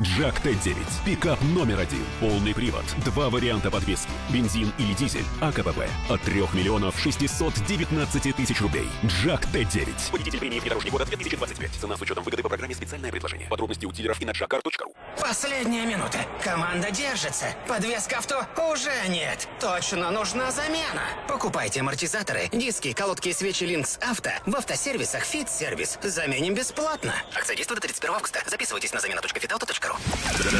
Джак Т9. Пикап номер один. Полный привод. 2 варианта подвески. Бензин или дизель. АКПП. От 3 миллионов 619 тысяч рублей. Джак Т9. Победитель премии «Внедорожник года» 2025. Цена с учетом выгоды по программе «Специальное предложение». Подробности у дилеров и на джаккар.ру. Последняя минута. Команда держится. Подвеска авто уже нет. Точно нужна замена. Покупайте амортизаторы, диски, колодки и свечи Линкс Авто в автосервисах Fit Service. Заменим бесплатно. Акция действует до 31 августа. Записывайтесь на замена.фитауто.ру.